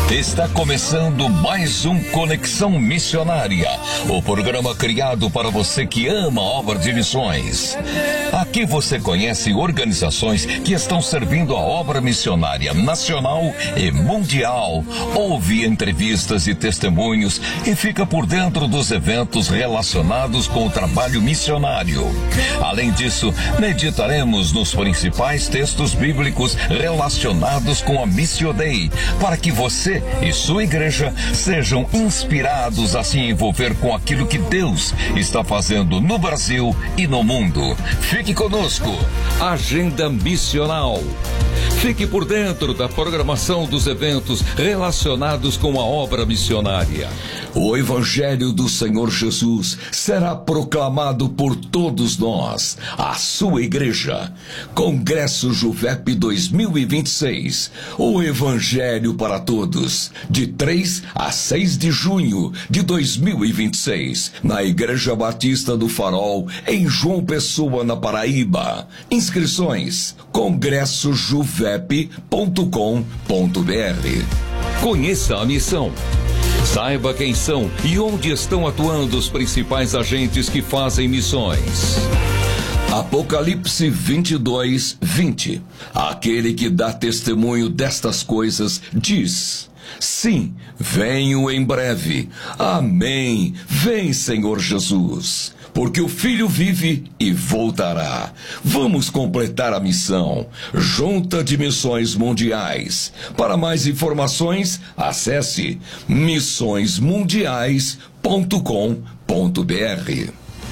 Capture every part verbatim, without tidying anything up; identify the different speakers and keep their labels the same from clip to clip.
Speaker 1: Está começando mais um Conexão Missionária, o programa criado para você que ama a obra de missões. Aqui você conhece organizações que estão servindo a obra missionária nacional e mundial. Ouve entrevistas e testemunhos e fica por dentro dos eventos relacionados com o trabalho missionário. Além disso, meditaremos nos principais textos bíblicos relacionados com a Missio Dei, para que você e sua igreja sejam inspirados a se envolver com aquilo que Deus está fazendo no Brasil e no mundo. Fique conosco. Agenda Missional. Fique por dentro da programação dos eventos relacionados com a obra missionária. O Evangelho do Senhor Jesus será proclamado por todos nós, a sua igreja. Congresso Juvep dois mil e vinte e seis. O Evangelho para todos. De três a seis de junho de dois mil e vinte e seis. Na Igreja Batista do Farol, em João Pessoa, na Paraíba. Inscrições: congresso juvep ponto com ponto br. Conheça a missão. Saiba quem são e onde estão atuando os principais agentes que fazem missões. Apocalipse vinte e dois, vinte. Aquele que dá testemunho destas coisas diz: sim, venho em breve. Amém. Vem, Senhor Jesus. Porque o Filho vive e voltará. Vamos completar a missão. Junta de Missões Mundiais. Para mais informações, acesse missões mundiais ponto com ponto br.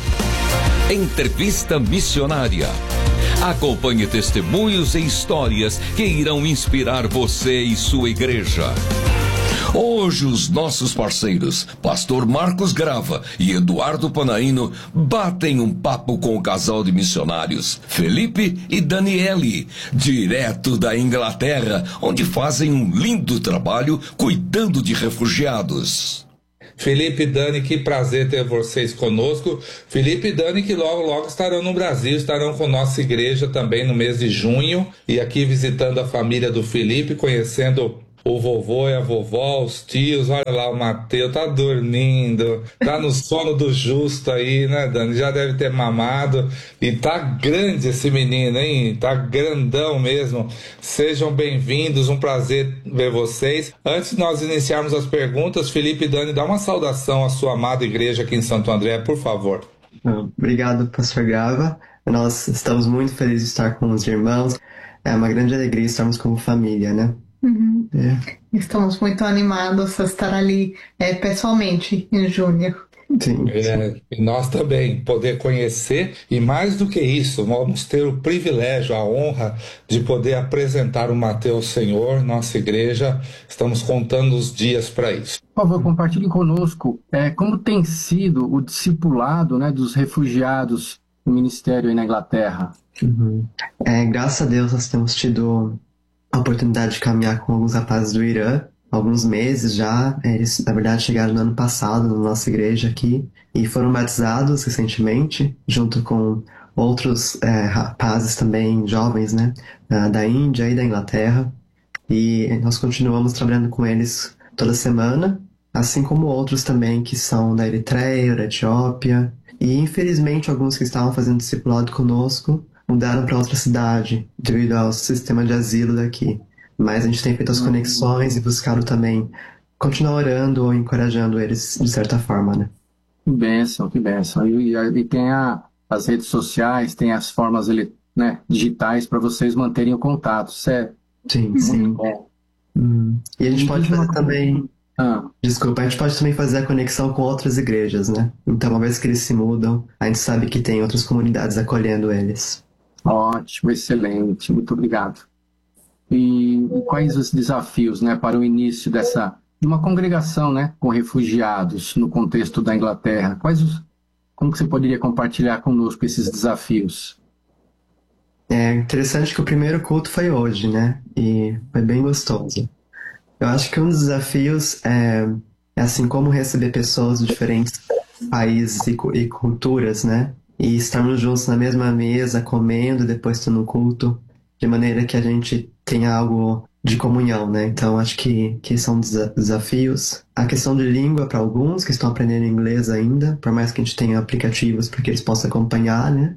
Speaker 1: Entrevista Missionária. Acompanhe testemunhos e histórias que irão inspirar você e sua igreja. Hoje os nossos parceiros, Pastor Marcos Grava e Eduardo Panaino, batem um papo com o casal de missionários, Felipe e Daniele, direto da Inglaterra, onde fazem um lindo trabalho cuidando de refugiados.
Speaker 2: Felipe e Dani, que prazer ter vocês conosco. Felipe e Dani que logo, logo estarão no Brasil, estarão com nossa igreja também no mês de junho, e aqui visitando a família do Felipe, conhecendo o vovô e a vovó, os tios. Olha lá, o Mateus tá dormindo, tá no sono do justo aí, né, Dani? Já deve ter mamado, e tá grande esse menino, hein? Tá grandão mesmo. Sejam bem-vindos, um prazer ver vocês. Antes de nós iniciarmos as perguntas, Felipe e Dani, dá uma saudação à sua amada igreja aqui em Santo André, por favor.
Speaker 3: Obrigado, pastor Grava. Nós estamos muito felizes de estar com os irmãos. É uma grande alegria estarmos como família, né?
Speaker 4: Uhum.
Speaker 3: É.
Speaker 4: Estamos muito animados a estar ali é, pessoalmente em junho.
Speaker 3: Sim,
Speaker 2: é,
Speaker 3: sim.
Speaker 2: E nós também poder conhecer, e mais do que isso, vamos ter o privilégio, a honra de poder apresentar o Mateus ao Senhor, nossa igreja. Estamos contando os dias para isso.
Speaker 5: Por favor, compartilhe conosco é, como tem sido o discipulado, né, dos refugiados no ministério aí na Inglaterra.
Speaker 3: Uhum. É, graças a Deus nós temos tido a oportunidade de caminhar com alguns rapazes do Irã, alguns meses já. Eles, na verdade, chegaram no ano passado na nossa igreja aqui e foram batizados recentemente, junto com outros é, rapazes também, jovens, né, da Índia e da Inglaterra. E nós continuamos trabalhando com eles toda semana, assim como outros também que são da Eritreia, da Etiópia. E, infelizmente, alguns que estavam fazendo discipulado conosco mudaram para outra cidade devido ao sistema de asilo daqui. Mas a gente tem feito as conexões e buscado também continuar orando ou encorajando eles de certa forma, né?
Speaker 5: Que bênção, que bênção. E, e, e tem a, as redes sociais, tem as formas né, digitais para vocês manterem o contato. Isso é
Speaker 3: sim,
Speaker 5: muito
Speaker 3: sim.
Speaker 5: bom.
Speaker 3: Hum. E a gente
Speaker 5: E
Speaker 3: pode fazer
Speaker 5: uma...
Speaker 3: também...
Speaker 5: Ah.
Speaker 3: Desculpa, a gente pode também fazer a conexão com outras igrejas, né? Então, uma vez que eles se mudam, a gente sabe que tem outras comunidades acolhendo eles.
Speaker 5: Ótimo, excelente, muito obrigado. E, e quais os desafios, né, para o início dessa de uma congregação, né, com refugiados no contexto da Inglaterra? Quais os, como que você poderia compartilhar conosco esses desafios?
Speaker 3: É interessante que o primeiro culto foi hoje, né? E foi bem gostoso. Eu acho que um dos desafios é, é assim como receber pessoas de diferentes países e, e culturas, né? E estarmos juntos na mesma mesa, comendo, depois tendo um culto, de maneira que a gente tenha algo de comunhão, né? Então acho que, que são desa- desafios. A questão de língua para alguns que estão aprendendo inglês ainda, por mais que a gente tenha aplicativos para que eles possam acompanhar, né?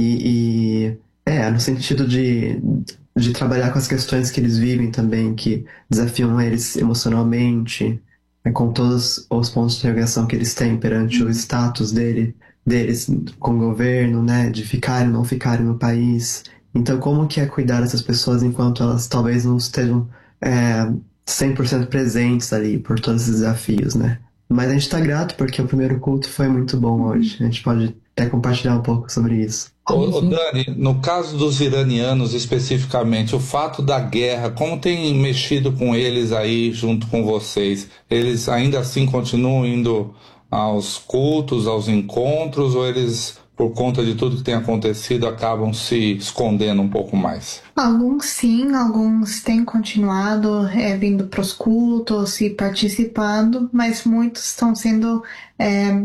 Speaker 3: E, e é, no sentido de, de trabalhar com as questões que eles vivem também, que desafiam eles emocionalmente, né, com todos os pontos de interrogação que eles têm perante o status dele, deles com o governo, né? De ficarem ou não ficarem no país. Então, como que é cuidar dessas pessoas enquanto elas talvez não estejam é, cem por cento presentes ali por todos esses desafios, né? Mas a gente está grato porque o primeiro culto foi muito bom hoje. A gente pode até compartilhar um pouco sobre isso.
Speaker 2: Ô, ô Dani, no caso dos iranianos especificamente, o fato da guerra, como tem mexido com eles aí junto com vocês? Eles ainda assim continuam indo aos cultos, aos encontros, ou eles, por conta de tudo que tem acontecido, acabam se escondendo um pouco mais?
Speaker 4: Alguns sim, alguns têm continuado é, vindo para os cultos e participando, mas muitos estão sendo é,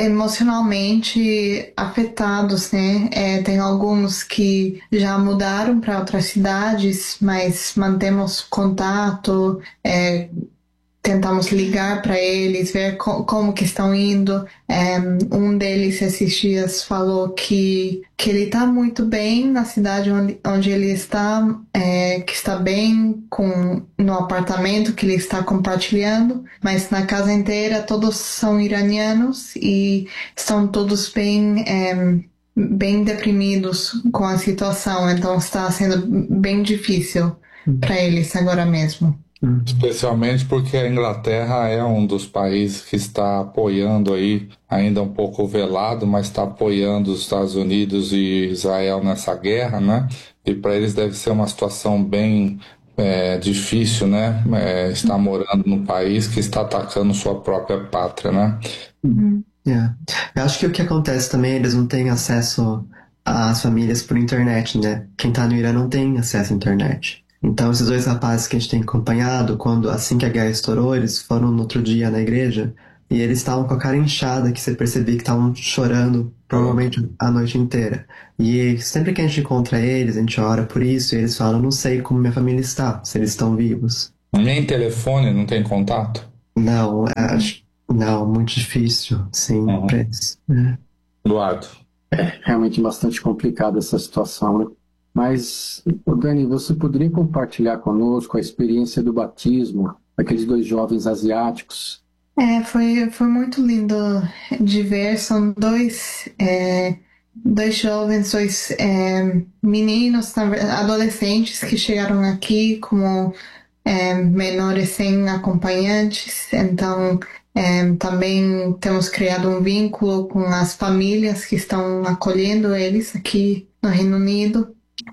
Speaker 4: emocionalmente afetados, né? É, tem alguns que já mudaram para outras cidades, mas mantemos contato, é, tentamos ligar para eles, ver co- como que estão indo. É, um deles esses dias falou que, que ele está muito bem na cidade onde, onde ele está, é, que está bem com, no apartamento que ele está compartilhando, mas na casa inteira todos são iranianos e estão todos bem, é, bem deprimidos com a situação, então está sendo bem difícil para eles agora mesmo.
Speaker 2: Especialmente porque a Inglaterra é um dos países que está apoiando aí, ainda um pouco velado, mas está apoiando os Estados Unidos e Israel nessa guerra, né? E para eles deve ser uma situação bem é, difícil, né? É, estar morando num país que está atacando sua própria pátria, né?
Speaker 3: Uhum. Yeah. Eu acho que o que acontece também, eles não têm acesso às famílias por internet, né? Quem tá no Irã não tem acesso à internet. Então, esses dois rapazes que a gente tem acompanhado, quando assim que a guerra estourou, eles foram no outro dia na igreja e eles estavam com a cara inchada, que você percebia que estavam chorando provavelmente a noite inteira. E sempre que a gente encontra eles, a gente ora por isso e eles falam, não sei como minha família está, se eles estão vivos.
Speaker 2: Nem telefone, não tem contato?
Speaker 3: Não, acho, não, muito difícil, sim,
Speaker 2: Uhum.
Speaker 3: pra eles. É.
Speaker 2: Eduardo.
Speaker 5: É realmente bastante complicada essa situação, né? Mas, ô Dani, você poderia compartilhar conosco a experiência do batismo daqueles dois jovens asiáticos?
Speaker 4: É, foi, foi muito lindo de ver. São dois, é, dois jovens, dois é, meninos, na ver- adolescentes que chegaram aqui como é, menores sem acompanhantes. Então, é, também temos criado um vínculo com as famílias que estão acolhendo eles aqui no Reino Unido.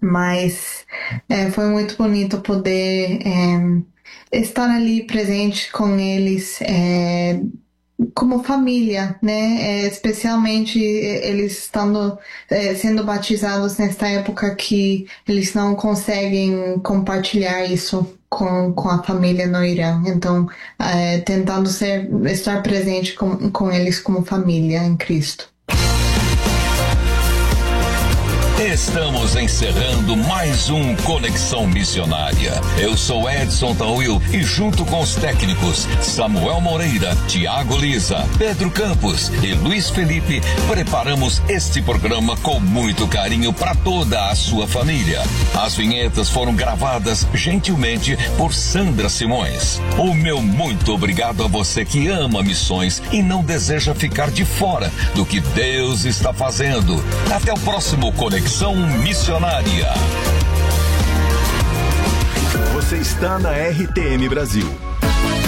Speaker 4: Mas é, foi muito bonito poder é, estar ali presente com eles é, como família, né? É, especialmente eles estando é, sendo batizados nesta época que eles não conseguem compartilhar isso com, com a família no Irã. Então, é, tentando ser, estar presente com, com eles como família em Cristo.
Speaker 1: Estamos encerrando mais um Conexão Missionária. Eu sou Edson Tawil e junto com os técnicos Samuel Moreira, Tiago Lisa, Pedro Campos e Luiz Felipe, preparamos este programa com muito carinho para toda a sua família. As vinhetas foram gravadas gentilmente por Sandra Simões. O meu muito obrigado a você que ama missões e não deseja ficar de fora do que Deus está fazendo. Até o próximo Conexão Missionária.
Speaker 6: Você está na R T M Brasil.